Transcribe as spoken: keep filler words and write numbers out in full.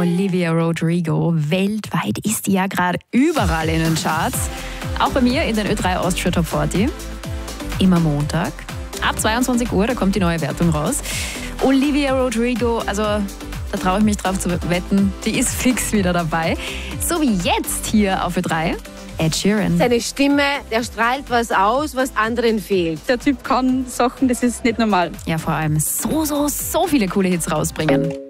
Olivia Rodrigo. Weltweit ist die ja gerade überall in den Charts. Auch bei mir in den Ö drei Austria Top vierzig. Immer Montag. Ab zweiundzwanzig Uhr, da kommt die neue Wertung raus. Olivia Rodrigo, also da traue ich mich drauf zu wetten, die ist fix wieder dabei. So wie jetzt hier auf Ö drei. Ed Sheeran. Seine Stimme, der strahlt was aus, was anderen fehlt. Der Typ kann Sachen, das ist nicht normal. Ja, vor allem so, so, so viele coole Hits rausbringen.